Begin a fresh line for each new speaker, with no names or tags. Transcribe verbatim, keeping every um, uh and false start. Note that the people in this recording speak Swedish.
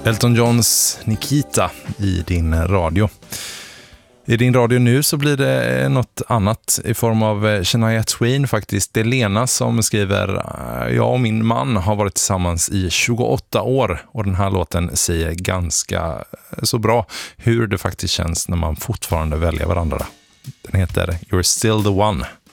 Elton Johns Nikita i din radio. I din radio nu så blir det något annat i form av Shania Twain faktiskt. Det är Lena som skriver: jag och min man har varit tillsammans i tjugoåtta år och den här låten säger ganska så bra hur det faktiskt känns när man fortfarande väljer varandra. Den heter You're Still the One.